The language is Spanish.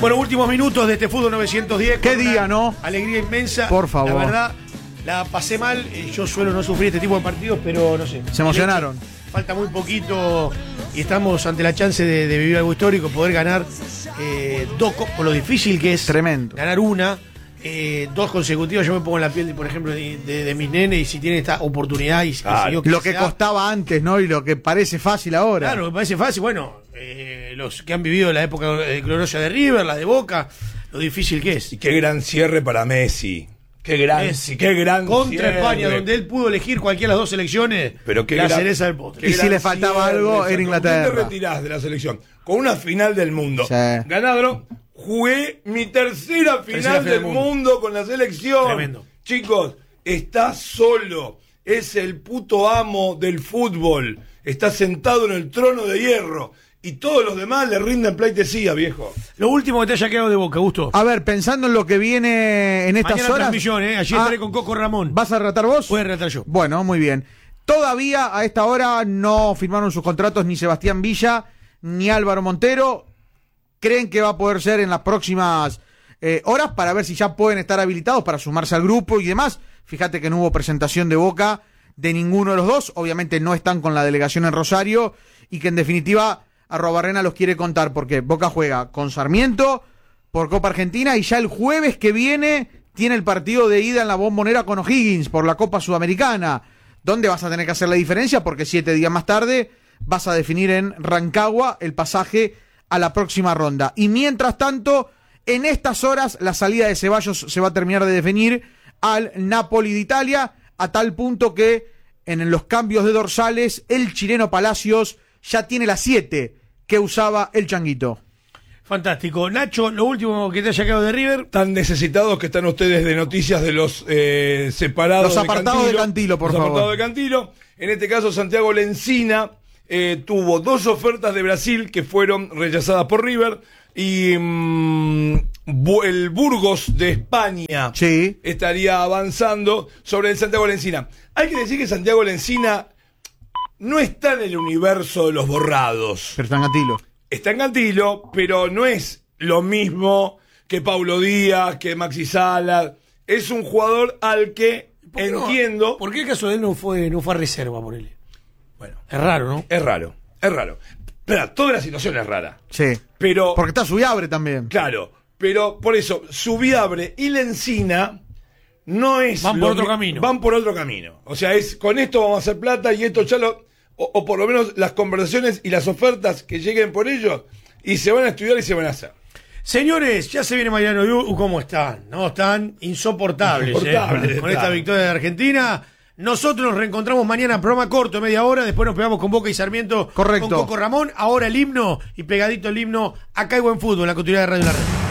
Bueno, últimos minutos de este fútbol 910. Qué día, ¿no? Alegría inmensa. Por favor. La verdad, la pasé mal. Yo suelo no sufrir este tipo de partidos, pero no sé. Se emocionaron. Falta muy poquito y estamos ante la chance de vivir algo histórico, poder ganar dos, con lo difícil que es. Tremendo. Ganar una. Dos consecutivas. Yo me pongo en la piel, por ejemplo, de mis nenes, y si tienen esta oportunidad y lo que costaba antes, ¿no? Y lo que parece fácil ahora. Claro, me parece fácil. Bueno, los que han vivido la época gloriosa de River, la de Boca, lo difícil que es. Y qué gran cierre para Messi. Qué gran contra cierre. España, donde él pudo elegir cualquiera de las dos selecciones. Pero qué la gran, cereza del postre. Y si le faltaba algo, era Inglaterra. ¿Con quién te retirás de la selección? Con una final del mundo. Sí. Ganaron. Jugué mi tercera final del mundo con la selección. Tremendo. Chicos, está solo. Es el puto amo del fútbol. Está sentado en el trono de hierro. Y todos los demás le rinden pleitesía, viejo. Lo último que te haya quedado de Boca, Gusto. A ver, pensando en lo que viene en estas Mañana horas. transmisión, Allí estaré con Coco Ramón. ¿Vas a relatar vos? Voy a relatar yo. Bueno, muy bien. Todavía a esta hora no firmaron sus contratos ni Sebastián Villa ni Álvaro Montero. Creen que va a poder ser en las próximas horas para ver si ya pueden estar habilitados para sumarse al grupo y demás. Fíjate que no hubo presentación de Boca de ninguno de los dos. Obviamente no están con la delegación en Rosario y que en definitiva Arrobarrena los quiere contar porque Boca juega con Sarmiento por Copa Argentina y ya el jueves que viene tiene el partido de ida en la Bombonera con O'Higgins por la Copa Sudamericana, donde vas a tener que hacer la diferencia porque 7 días más tarde vas a definir en Rancagua el pasaje a la próxima ronda. Y mientras tanto, en estas horas, la salida de Ceballos se va a terminar de definir al Napoli de Italia, a tal punto que en los cambios de dorsales, el chileno Palacios ya tiene las 7 que usaba el Changuito. Fantástico. Nacho, lo último que te haya quedado de River. Tan necesitados que están ustedes de noticias de los separados. Los apartados de Cantilo, por favor. Los apartados de Cantilo. En este caso, Santiago Lencina tuvo 2 ofertas de Brasil que fueron rechazadas por River. Y el Burgos de España estaría avanzando sobre el Santiago Lencina. Hay que decir que Santiago Lencina no está en el universo de los borrados. Pero está en Cantilo. Está en Cantilo, pero no es lo mismo que Paulo Díaz, que Maxi Salas. Es un jugador al que entiendo. ¿Por qué el caso de él no fue a reserva por él? Bueno, es raro, ¿no? Es raro. Pero toda la situación es rara. Sí. Pero porque está Subiabre también. Claro, pero por eso, Subiabre y Lencina no es. Van por otro camino. Van por otro camino. O sea, es con esto vamos a hacer plata y esto ya lo. O por lo menos las conversaciones y las ofertas que lleguen por ellos y se van a estudiar y se van a hacer. Señores, ya se viene Mariano Yu. ¿Cómo están? No, están insoportables, con esta victoria de Argentina. Nosotros nos reencontramos mañana, programa corto, media hora. Después nos pegamos con Boca y Sarmiento. Correcto. Con Coco Ramón. Ahora el himno y pegadito el himno. Acá hay buen fútbol, la continuidad de Radio La Red.